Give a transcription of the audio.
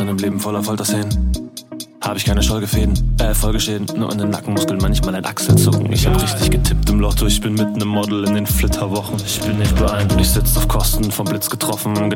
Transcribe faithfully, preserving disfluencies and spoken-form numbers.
einem Leben voller Folterszenen. Hab ich keine Folgefäden, äh, Folgeschäden, nur an den Nackenmuskeln manchmal ein Achselzucken. Ich hab richtig getippt im Lotto, ich bin mitten im Model in den Flitterwochen. Ich bin nicht beeindruckt, ich sitz auf Kosten, vom Blitz getroffen.